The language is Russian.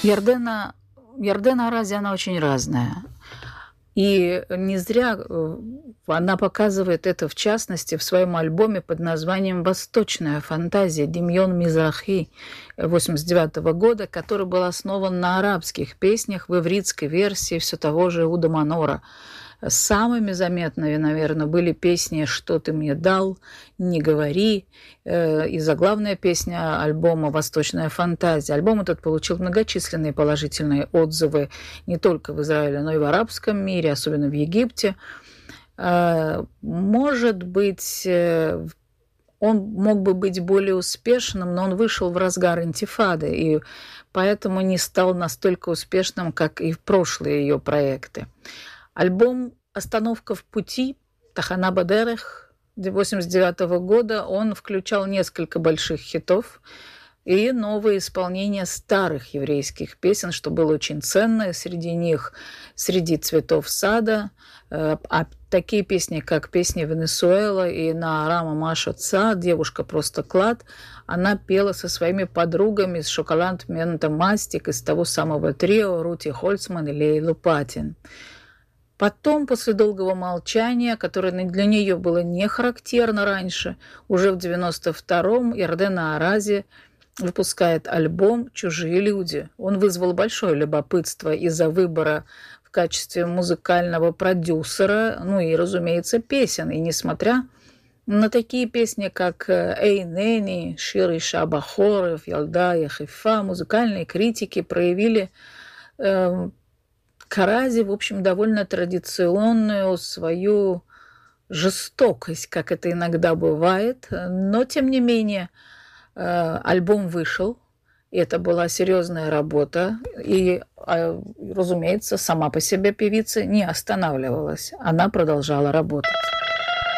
Ярдена, Ярдена Арази, она очень разная. И не зря она показывает это, в частности, в своем альбоме под названием «Восточная фантазия» Демьон Мизрахи 1989 года, который был основан на арабских песнях в ивритской версии все того же Уда Манора. Самыми заметными, наверное, были песни «Что ты мне дал», «Не говори» и заглавная песня альбома «Восточная фантазия». Альбом этот получил многочисленные положительные отзывы не только в Израиле, но и в арабском мире, особенно в Египте. Может быть, он мог бы быть более успешным, но он вышел в разгар интифады, и поэтому не стал настолько успешным, как и в прошлые ее проекты. Альбом «Остановка в пути» Тахана Бадерех 1989 года, он включал несколько больших хитов и новые исполнения старых еврейских песен, что было очень ценно. Среди них «Среди цветов сада», а такие песни, как песня «Венесуэла» и «На Арама Маша Ца», «Девушка просто клад», она пела со своими подругами из «Шоколад Мента Мастик», из того самого трио Рути Хольцман и Лейлу Патин. Потом, после долгого молчания, которое для нее было не характерно раньше, уже в 92-м Ярдена Арази выпускает альбом «Чужие люди». Он вызвал большое любопытство из-за выбора в качестве музыкального продюсера, ну и, разумеется, песен. И несмотря на такие песни, как «Эй, Нени», «Шир Иша Бахорев», «Ялда Яхифа», музыкальные критики проявили к Арази, в общем, довольно традиционную свою жестокость, как это иногда бывает. Но, тем не менее, альбом вышел, и это была серьезная работа. И, разумеется, сама по себе певица не останавливалась. Она продолжала работать.